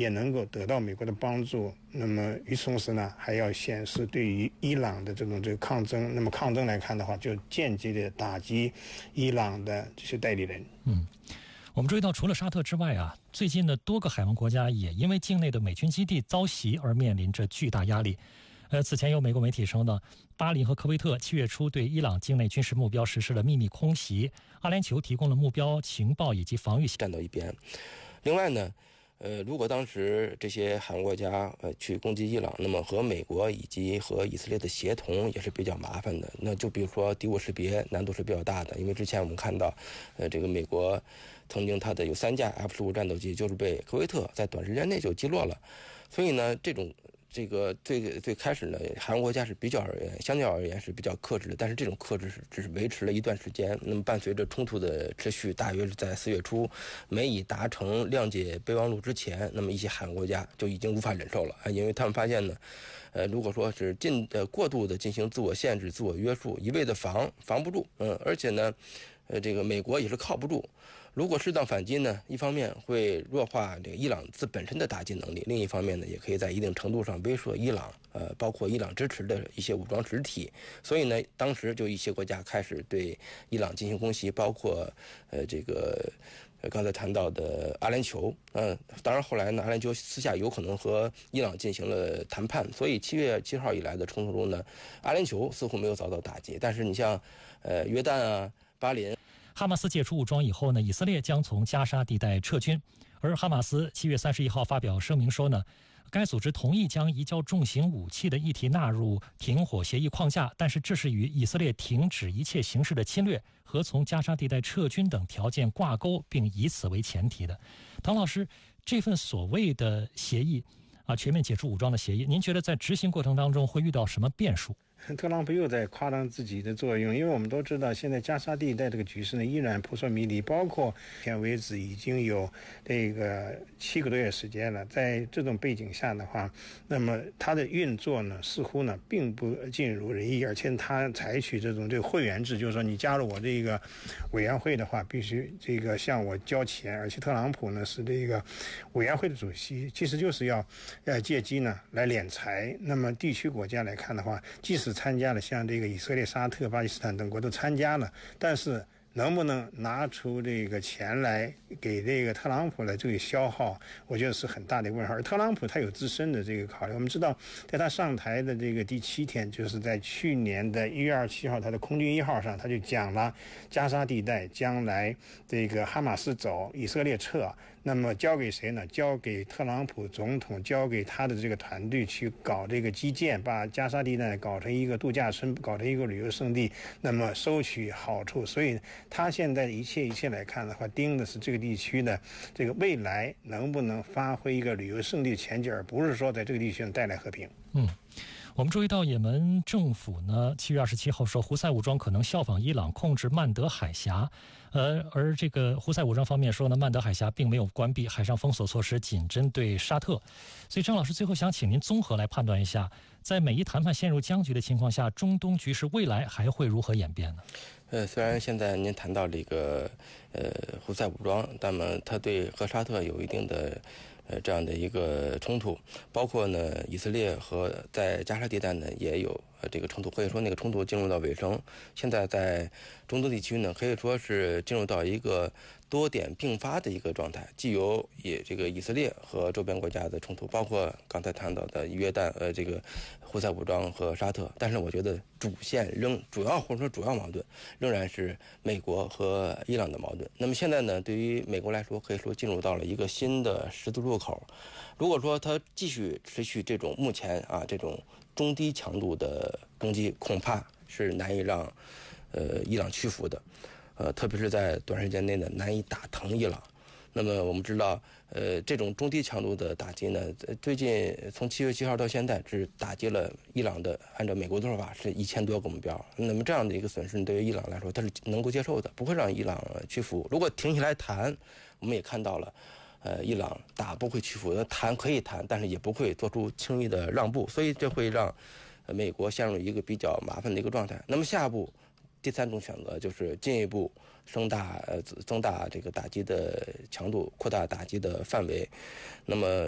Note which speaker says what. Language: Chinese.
Speaker 1: 也能够得到美国的帮助。那么与此同时呢，还要显示对于伊朗的这个抗争。那么抗争来看的话，就间接的打击伊朗的这些代理人。
Speaker 2: 我们注意到，除了沙特之外啊，最近的多个海湾国家也因为境内的美军基地遭袭而面临着巨大压力。此前有美国媒体称呢，巴林和科威特7月初对伊朗境内军事目标实施了秘密空袭，阿联酋提供了目标情报以及防御
Speaker 3: 站到一边。另外呢，如果当时这些海湾国家去攻击伊朗，那么和美国以及和以色列的协同也是比较麻烦的。那就比如说敌我识别难度是比较大的，因为之前我们看到，这个美国曾经它的有3架 F-15战斗机就是被科威特在短时间内就击落了，所以呢，这个最开始呢，海湾国家是相较而言是比较克制的，但是这种克制只是维持了一段时间。那么伴随着冲突的持续，大约是在4月初，美以达成谅解备忘录之前，那么一些海湾国家就已经无法忍受了因为他们发现呢，如果说是过度的进行自我限制、自我约束，一味的防不住，而且呢，这个美国也是靠不住。如果适当反击呢，一方面会弱化这个伊朗本身的打击能力，另一方面呢，也可以在一定程度上威慑伊朗，包括伊朗支持的一些武装实体。所以呢，当时就一些国家开始对伊朗进行攻击，包括刚才谈到的阿联酋，当然后来呢，阿联酋私下有可能和伊朗进行了谈判，所以7月7号以来的冲突中呢，阿联酋似乎没有遭到打击，但是你像约旦啊、巴林。
Speaker 2: 哈马斯解除武装以后呢，以色列将从加沙地带撤军，而哈马斯7月31号发表声明说呢，该组织同意将移交重型武器的议题纳入停火协议框架，但是这是与以色列停止一切形式的侵略和从加沙地带撤军等条件挂钩，并以此为前提的。唐老师，这份所谓的协议全面解除武装的协议，您觉得在执行过程当中会遇到什么变数？
Speaker 1: 特朗普又在夸张自己的作用，因为我们都知道，现在加沙地带这个局势呢依然扑朔迷离，包括目前为止已经有这个7个多月时间了。在这种背景下的话，那么它的运作呢似乎呢并不尽如人意，而且它采取这个会员制，就是说你加入我这个委员会的话，必须这个向我交钱，而且特朗普呢是这个委员会的主席，其实就是要借机呢来敛财。那么地区国家来看的话，即使参加了，像这个以色列、沙特、巴基斯坦等国都参加了，但是能不能拿出这个钱来给这个特朗普的这个消耗，我觉得是很大的问号。而特朗普他有自身的这个考虑，我们知道，在他上台的这个第7天，就是在去年的1月27号，他的空军1号上，他就讲了加沙地带将来这个哈马斯走，以色列撤，那么交给谁呢？交给特朗普总统，交给他的这个团队去搞这个基建，把加沙地带搞成一个度假村，搞成一个旅游胜地，那么收取好处。所以他现在一切来看的话，盯的是这个地区的这个未来能不能发挥一个旅游胜地的前景，而不是说在这个地区带来和平。
Speaker 2: 我们注意到也门政府呢7月27号说，胡塞武装可能效仿伊朗控制曼德海峡，而这个胡塞武装方面说呢，曼德海峡并没有关闭，海上封锁措施仅针对沙特。所以张老师最后想请您综合来判断一下，在美伊谈判陷入僵局的情况下，中东局势未来还会如何演变呢？
Speaker 3: 虽然现在您谈到这个胡塞武装，那么它对和沙特有一定的这样的一个冲突，包括呢以色列和在加沙地带呢也有这个冲突，可以说那个冲突进入到尾声。现在在中东地区呢，可以说是进入到一个多点并发的一个状态，既有这个以色列和周边国家的冲突，包括刚才谈到的约旦这个胡塞武装和沙特，但是我觉得主要矛盾仍然是美国和伊朗的矛盾。那么现在呢，对于美国来说，可以说进入到了一个新的十字路口。如果说它继续持续这种目前这种中低强度的攻击，恐怕是难以让伊朗屈服的，特别是在短时间内呢难以打疼伊朗。那么我们知道，这种中低强度的打击呢，最近从7月7号到现在，只打击了伊朗的，按照美国的说法是1000多个目标。那么这样的一个损失，对于伊朗来说，它是能够接受的，不会让伊朗屈服。如果停下来谈，我们也看到了，伊朗打不会屈服，谈可以谈，但是也不会做出轻易的让步，所以这会让美国陷入一个比较麻烦的一个状态。那么下一步，第3种选择就是进一步增大这个打击的强度，扩大打击的范围。那么